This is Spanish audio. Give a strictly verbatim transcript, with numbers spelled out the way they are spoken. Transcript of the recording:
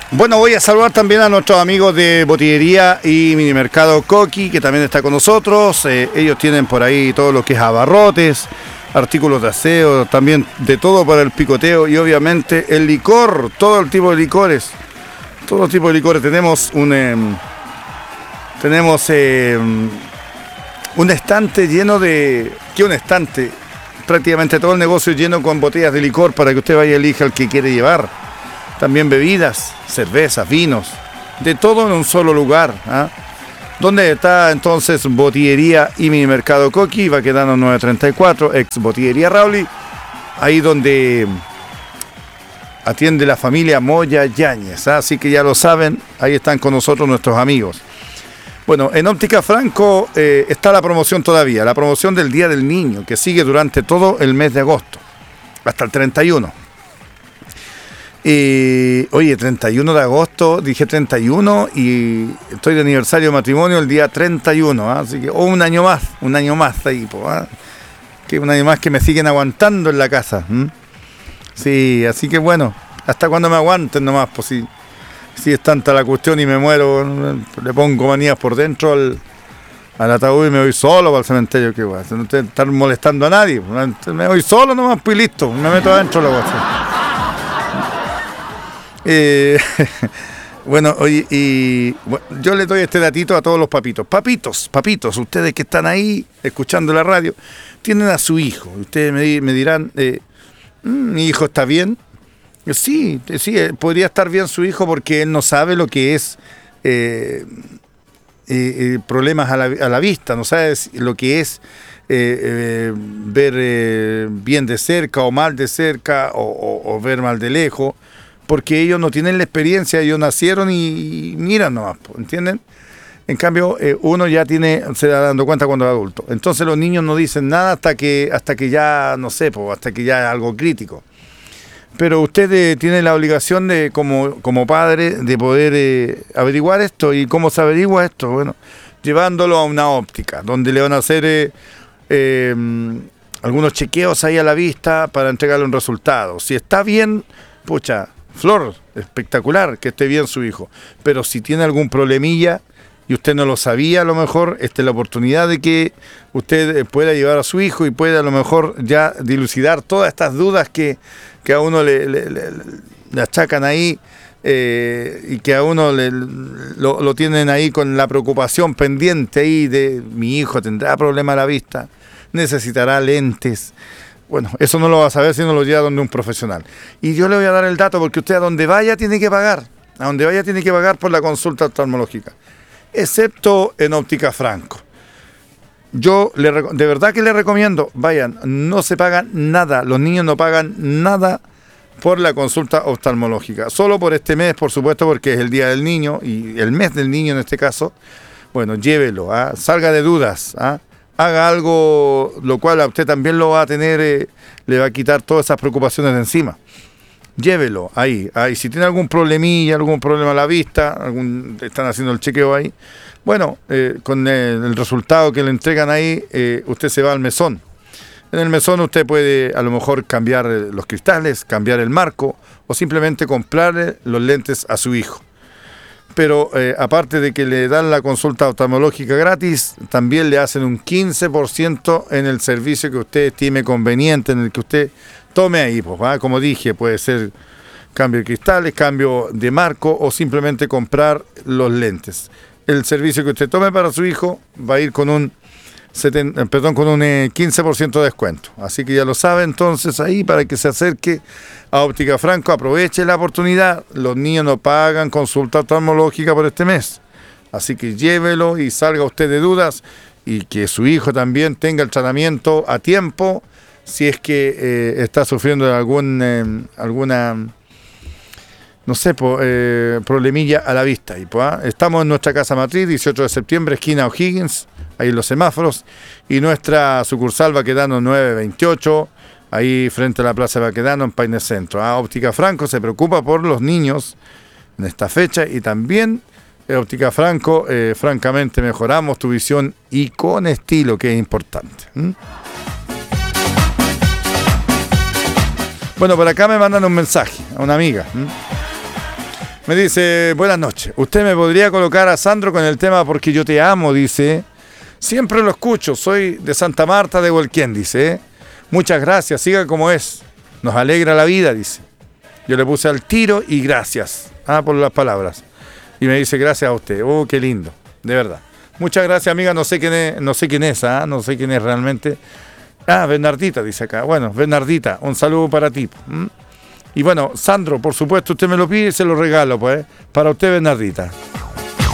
Bueno, voy a saludar también a nuestros amigos de Botillería y Minimercado Coqui, que también está con nosotros. Eh, ellos tienen por ahí todo lo que es abarrotes, artículos de aseo, también de todo para el picoteo y obviamente el licor, todo el tipo de licores. Todo tipo de licores. Tenemos un eh, tenemos eh, un estante lleno de... ¿Qué un estante? Prácticamente todo el negocio lleno con botellas de licor para que usted vaya y elija el que quiere llevar. También bebidas, cervezas, vinos, de todo en un solo lugar. ¿eh? ¿Dónde está entonces Botillería y Minimercado Coqui? Va quedando nueve treinta y cuatro, ex Botillería Rauli, ahí donde atiende la familia Moya Yáñez. ¿eh? Así que ya lo saben, ahí están con nosotros nuestros amigos. Bueno, en Óptica Franco eh, está la promoción todavía, la promoción del Día del Niño, que sigue durante todo el mes de agosto, hasta el treinta y uno. Y, oye, treinta y uno de agosto, dije treinta y uno y estoy de aniversario de matrimonio el día treinta y uno, ¿eh? Así que, oh, un año más, un año más ahí, ¿eh? Que un año más que me siguen aguantando en la casa. ¿eh? Sí, así que bueno, hasta cuando me aguanten nomás, pues si, si es tanta la cuestión y me muero, le pongo manías por dentro al, al ataúd y me voy solo para el cementerio, que guay, no te estar molestando a nadie, me voy solo nomás, pues listo, me meto adentro de la cosa. Eh, bueno, oye, y bueno, yo le doy este datito a todos los papitos. Papitos, papitos, ustedes que están ahí escuchando la radio, tienen a su hijo. Ustedes me, me dirán, eh, ¿mi hijo está bien? Sí, sí, podría estar bien su hijo porque él no sabe lo que es eh, eh, eh, problemas a la, a la vista, no sabe lo que es eh, eh, ver eh, bien de cerca o mal de cerca o, o, o ver mal de lejos. Porque ellos no tienen la experiencia, ellos nacieron y, y miran nomás, ¿entienden? En cambio, eh, uno ya tiene, se da dando cuenta cuando es adulto. Entonces los niños no dicen nada hasta que, hasta que ya, no sé, pues, hasta que ya es algo crítico. Pero usted eh, tiene la obligación de, como, como padre, de poder eh, averiguar esto. ¿Y cómo se averigua esto? Bueno, llevándolo a una óptica, donde le van a hacer eh, eh, algunos chequeos ahí a la vista para entregarle un resultado. Si está bien, pucha, flor, espectacular que esté bien su hijo, pero si tiene algún problemilla y usted no lo sabía, a lo mejor esta es la oportunidad de que usted pueda llevar a su hijo y pueda a lo mejor ya dilucidar todas estas dudas que, que a uno le, le, le, le achacan ahí eh, y que a uno le, lo, lo tienen ahí con la preocupación pendiente ahí de mi hijo tendrá problema a la vista, necesitará lentes. Bueno, eso no lo va a saber si no lo lleva donde un profesional. Y yo le voy a dar el dato porque usted a donde vaya tiene que pagar. A donde vaya tiene que pagar por la consulta oftalmológica. Excepto en Óptica Franco. Yo le, de verdad que le recomiendo, vayan, no se paga nada. Los niños no pagan nada por la consulta oftalmológica. Solo por este mes, por supuesto, porque es el Día del Niño y el mes del niño en este caso. Bueno, llévelo, ¿ah? Salga de dudas, ¿ah? Haga algo, lo cual a usted también lo va a tener, eh, le va a quitar todas esas preocupaciones de encima. Llévelo ahí, ahí. Si tiene algún problemilla, algún problema a la vista, algún, están haciendo el chequeo ahí, bueno, eh, con el, el resultado que le entregan ahí, eh, usted se va al mesón. En el mesón usted puede a lo mejor cambiar los cristales, cambiar el marco o simplemente comprarle los lentes a su hijo. Pero eh, aparte de que le dan la consulta oftalmológica gratis, también le hacen un quince por ciento en el servicio que usted estime conveniente, en el que usted tome ahí. Pues, ¿ah? Como dije, puede ser cambio de cristales, cambio de marco o simplemente comprar los lentes. El servicio que usted tome para su hijo va a ir con un, setenta, perdón, con un eh, quince por ciento de descuento. Así que ya lo sabe, entonces ahí para que se acerque a Óptica Franco, aproveche la oportunidad. Los niños no pagan consulta oftalmológica por este mes. Así que llévelo y salga usted de dudas y que su hijo también tenga el tratamiento a tiempo si es que eh, está sufriendo de algún, eh, alguna, no sé, po, eh, problemilla a la vista. Y, po, ¿ah? Estamos en nuestra casa matriz, dieciocho de septiembre, esquina O'Higgins, ahí en los semáforos, y nuestra sucursal Baquedano nueve veintiocho, ahí frente a la Plaza Baquedano en Paine Centro. ¿ah? Óptica Franco se preocupa por los niños en esta fecha y también en Óptica Franco, eh, francamente, mejoramos tu visión y con estilo, que es importante. ¿Mm? Bueno, por acá me mandan un mensaje a una amiga. ¿Mm? Me dice, buenas noches. ¿Usted me podría colocar a Sandro con el tema Porque yo te amo? Dice. Siempre lo escucho, soy de Santa Marta de Hualquén, dice. Muchas gracias, siga como es. Nos alegra la vida, dice. Yo le puse al tiro y gracias ah, por las palabras. Y me dice, gracias a usted. Oh, qué lindo, de verdad. Muchas gracias, amiga. No sé quién es, no sé quién es, ¿ah? no sé quién es realmente. Ah, Bernardita, dice acá. Bueno, Bernardita, un saludo para ti. ¿Mm? Y bueno, Sandro, por supuesto, usted me lo pide y se lo regalo, pues, para usted, Bernardita.